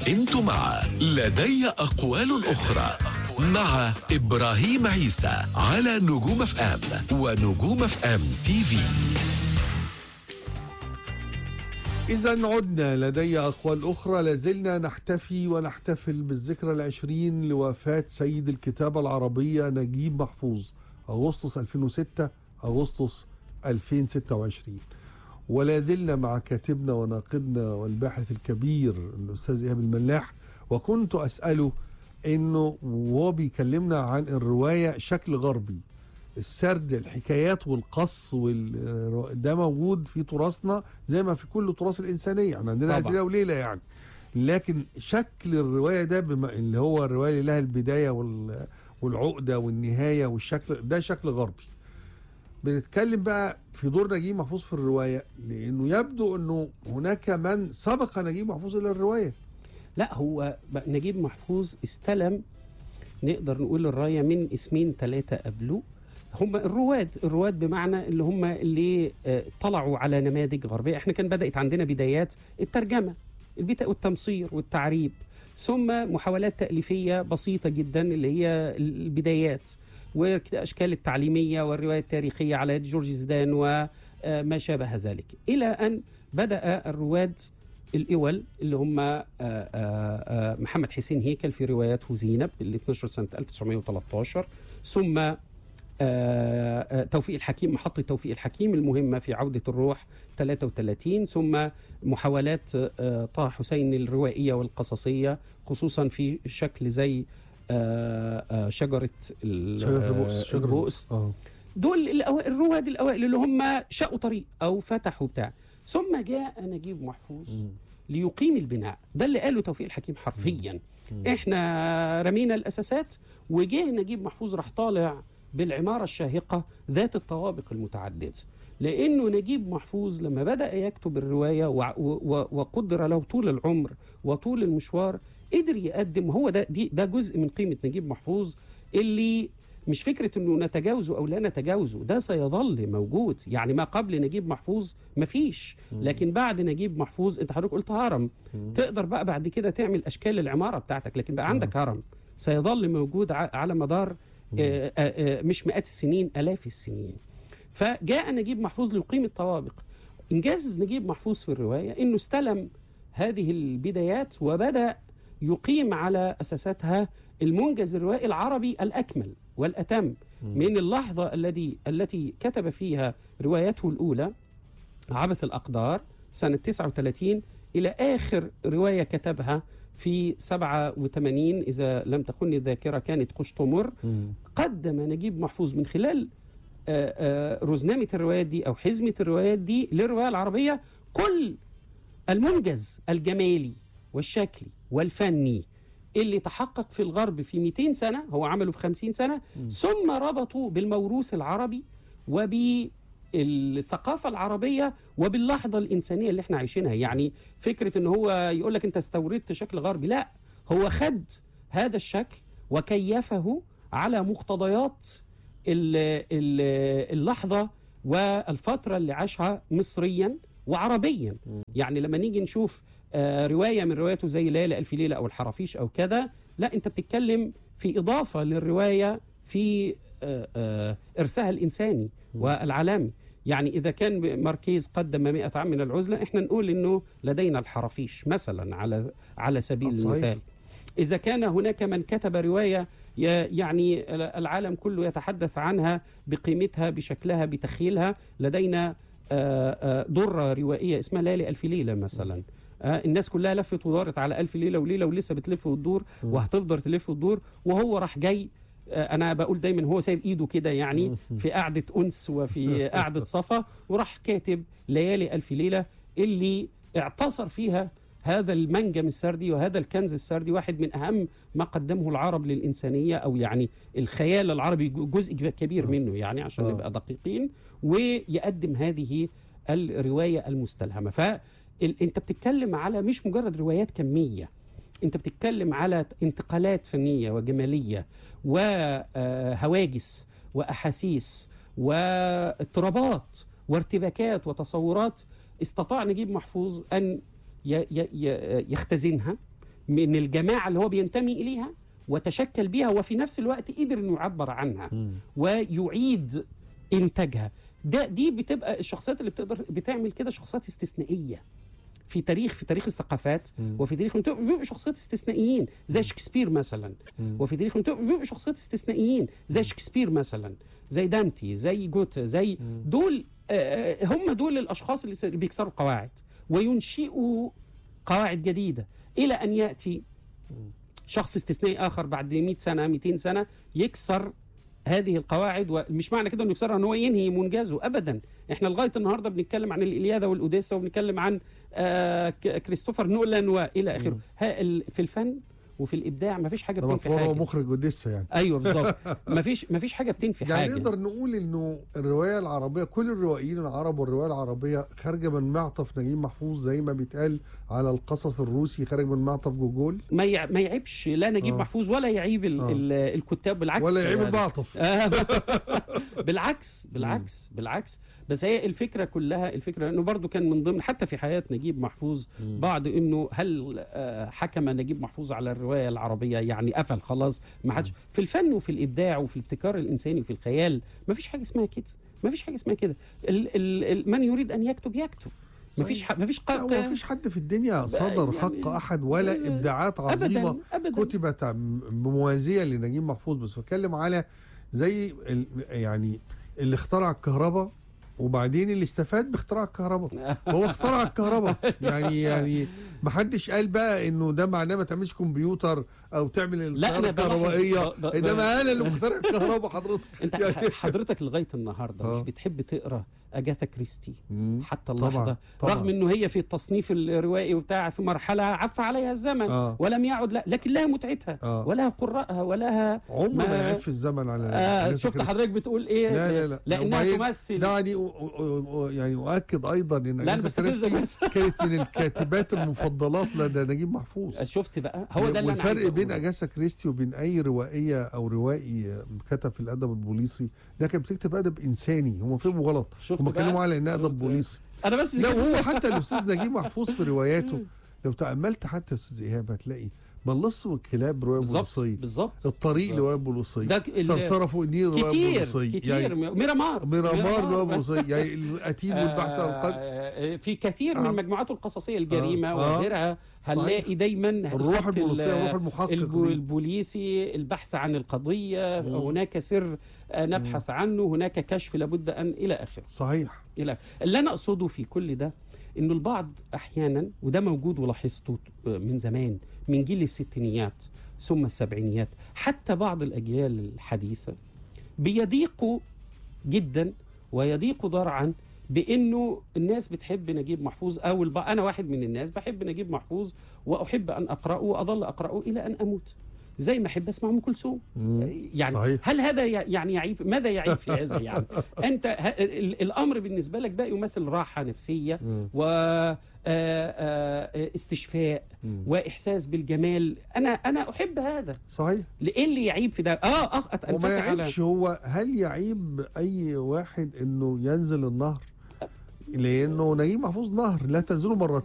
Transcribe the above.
انتم مع لدي أقوال أخرى مع إبراهيم عيسى على نجوم اف ام ونجوم اف ام تي في. إذا عدنا لدي أقوال أخرى. لازلنا نحتفي ونحتفل بالذكرى 20 لوفاة سيد الكتابة العربية نجيب محفوظ، أغسطس 2006 أغسطس 2026. ولا زلنا مع كاتبنا وناقدنا والباحث الكبير الأستاذ إيهاب الملاح، وكنت أسأله إنه وهو بيكلمنا عن الرواية شكل غربي، السرد، الحكايات والقص ده موجود في تراثنا زي ما في كل تراث الإنسانية، احنا عندنا ألف ليلة وليلة يعني. لكن شكل الرواية ده اللي هو الرواية اللي لها البداية والعقدة والنهاية والشكل ده شكل غربي. بنتكلم بقى في دور نجيب محفوظ في الرواية، لأنه يبدو أنه هناك من سبق نجيب محفوظ إلى الرواية. لا، هو نجيب محفوظ استلم، نقدر نقول الراية من اسمين 3 قبله. هم الرواد بمعنى اللي هم اللي طلعوا على نماذج غربية. احنا كان بدأت عندنا بدايات الترجمة والتمصير والتعريب، ثم محاولات تأليفية بسيطة جدا اللي هي البدايات، والأشكال التعليمية والرواية التاريخية على يد جورج زيدان وما شابه ذلك، إلى أن بدأ الرواد الأول اللي هم محمد حسين هيكل في رواياته زينب اللي 12 سنة 1913، ثم توفيق الحكيم، محطة توفيق الحكيم المهمة في عودة الروح 33، ثم محاولات طه حسين الروائية والقصصية خصوصا في شكل زي شجرة البؤس. دول الرواد الأوائل اللي هم شقوا طريق أو فتحوا بتاع. ثم جاء نجيب محفوظ ليقيم البناء، ده اللي قاله توفيق الحكيم حرفيا. احنا رمينا الأساسات وجه نجيب محفوظ راح طالع بالعمارة الشاهقة ذات الطوابق المتعددة. لأنه نجيب محفوظ لما بدأ يكتب الرواية وقدر له طول العمر وطول المشوار، قدر يقدم. هو ده جزء من قيمة نجيب محفوظ، اللي مش فكرة أنه نتجاوزه أو لا نتجاوزه، ده سيظل موجود. يعني ما قبل نجيب محفوظ مفيش، لكن بعد نجيب محفوظ أنت حضرتك قلت هرم، تقدر بقى بعد كده تعمل أشكال العمارة بتاعتك، لكن بقى عندك هرم سيظل موجود على مدار مش مئات السنين، آلاف السنين. فجاء نجيب محفوظ ليقيم الطوابق. إنجاز نجيب محفوظ في الرواية إنه استلم هذه البدايات وبدأ يقيم على أساساتها المنجز الروائي العربي الأكمل والأتم، من اللحظة التي كتب فيها روايته الأولى عبث الأقدار سنة 39 إلى آخر رواية كتبها في 87 إذا لم تخني الذاكرة كانت قشطمر. قدم نجيب محفوظ من خلال رزنامة الروايات دي أو حزمة الروايات دي للرواية العربية كل المنجز الجمالي والشكلي والفني اللي تحقق في الغرب في 200 سنة، هو عمله في 50 سنة، ثم ربطوا بالموروث العربي وبالثقافة العربية وباللحظة الإنسانية اللي احنا عايشينها. يعني فكرة ان هو يقول لك انت استوردت شكل غربي، لا، هو خد هذا الشكل وكيفه على مقتضيات اللحظة والفترة اللي عاشها مصريا وعربيا. يعني لما نيجي نشوف رواية من رواياته زي ليالي ألف ليلة أو الحرافيش أو كذا، لا، أنت بتتكلم في إضافة للرواية في إرثها الإنساني والعالمي. يعني إذا كان ماركيز قدم 100 عام من العزلة، إحنا نقول إنه لدينا الحرافيش مثلا على سبيل المثال. إذا كان هناك من كتب رواية يعني العالم كله يتحدث عنها بقيمتها بشكلها بتخيلها، لدينا درة روائية اسمها ليالي ألف ليلة مثلا. الناس كلها لفت ودارت على ألف ليلة وليلة ولسه بتلف وتدور وهتفضل تلف وتدور، وهو راح جاي. أنا بقول دايما هو سايب إيده كده يعني في قعدة أنس وفي قعدة صفا، وراح كاتب ليالي ألف ليلة اللي اعتصر فيها هذا المنجم السردي وهذا الكنز السردي، واحد من أهم ما قدمه العرب للإنسانية، أو يعني الخيال العربي جزء كبير منه يعني عشان نبقى دقيقين، ويقدم هذه الرواية المستلهمة. فأنت بتتكلم على مش مجرد روايات كمية، أنت بتتكلم على انتقالات فنية وجمالية وهواجس وأحاسيس واضطرابات وارتباكات وتصورات استطاع نجيب محفوظ أن يختزنها من الجماعة اللي هو بينتمي إليها وتشكل بها، وفي نفس الوقت قدر إنه يعبر عنها ويعيد إنتاجها. دي بتبقى الشخصيات اللي بتعمل كده شخصيات استثنائية في تاريخ الثقافات، وفي تاريخ بيبقوا شخصيات استثنائيين زي شكسبير مثلا، وفي تاريخ بيبقوا شخصيات استثنائيين زي شكسبير مثلا، زي دانتي، زي جوته، زي دول. هم دول الأشخاص اللي بيكسروا قواعد وينشئوا قواعد جديدة، إلى أن يأتي شخص استثنائي آخر بعد 100 سنة 200 سنة يكسر هذه القواعد. ومش معنى كده انه يكسرها ان هو ينهي منجزه ابدا. احنا لغايه النهارده بنتكلم عن الإلياذة والأوديسا، وبنتكلم عن كريستوفر نولان والى اخره. في الفن وفي الابداع ما فيش حاجه بتنفي حاجه. هو مخرج اوديسا يعني. ايوه بالظبط. ما فيش حاجه بتنفي يعني حاجه. نقدر نقول انه الروايه العربيه، كل الروائيين العرب والروايه العربيه خارجه من معطف نجيب محفوظ، زي ما بيتقال على القصص الروسي خارج من معطف جوجول. ما يعيبش لا نجيب محفوظ ولا يعيب الكتاب، بالعكس ولا يعيب يعني. المعطف. بالعكس. بس هي الفكره انه برضو كان من ضمن حتى في حياه نجيب محفوظ بعض انه هل حكم نجيب محفوظ على الروايه العربيه يعني قفل خلاص ما حدش. في الفن وفي الابداع وفي الابتكار الانساني وفي الخيال ما فيش حاجه اسمها كده. من يريد ان يكتب ما فيش حد في الدنيا صدر حق احد ولا ابداعات عظيمه أبداً. كتبت بموازيه لنجيب محفوظ. بس بتكلم على زي يعني اللي اخترع الكهرباء وبعدين اللي استفاد باختراع الكهرباء. هو اخترع الكهرباء يعني ما حدش قال بقى انه ده معناه ما تعملش كمبيوتر او تعمل السياره الكهربائيه، انما انا اللي مخترع الكهرباء. حضرتك انت يعني حضرتك لغايه النهارده مش بتحب تقرا اجاثا كريستي حتى اللحظه؟ طبعا. رغم انه هي في التصنيف الروائي وبتاع في مرحله عفى عليها الزمن ولم يعد لكن لها متعتها ولها قراءها ولها عمر ما يعف الزمن على شفت حضرتك بتقول ايه؟ لا لانها تمثل. دعني يعني اؤكد ايضا ان اجاثا كريستي كانت من الكاتبات المفضلات لدى نجيب محفوظ. شفت بقى هو ده اللي انا والفرق بين اجاثا كريستي وبين اي روائيه او روائي كتب في الادب البوليسي، ده كان بتكتب ادب انساني. هم فهموا غلط، هم كانوا على انها ادب بوليسي. انا بس لا هو حتى الاستاذ نجيب محفوظ في رواياته لو تأملت حتى يا استاذ ايهاب هتلاقي ملص والكلاب روايه بوليسيه، بالظبط الطريق روايه بوليسيه، صرصره فوق النيل روايه بوليسيه، كتير يعني ميرامار روايه بوليسيه، يعني القتيل والبحث عن القتل. في كثير من مجموعاته القصصيه الجريمه وغيرها هنلاقي دايما الروح البوليسيه والروح المحقق البوليسي، البحث عن القضيه، هناك سر نبحث عنه، هناك كشف لابد ان الى اخره. صحيح. اللي انا اقصده في كل ده انه البعض احيانا، وده موجود ولاحظته من زمان من جيل الستينيات ثم السبعينيات حتى بعض الاجيال الحديثه، بيضيقوا جدا ويضيقوا ذرعا بانه الناس بتحب نجيب محفوظ، او انا واحد من الناس بحب نجيب محفوظ واحب ان اقراه واظل اقراه الى ان اموت، زي ما احب اسمع ام كلثوم. يعني صحيح. هل هذا يعني يعيب؟ ماذا يعيب في هذا؟ يعني انت الامر بالنسبه لك بقى يمثل راحه نفسيه واستشفاء واحساس بالجمال. انا احب هذا. صحيح. ايه اللي يعيب في ده؟ وما يعيبش. هو هل يعيب اي واحد انه ينزل النهر؟ لانه نجيب محفوظ نهر لا تنزله مرتين.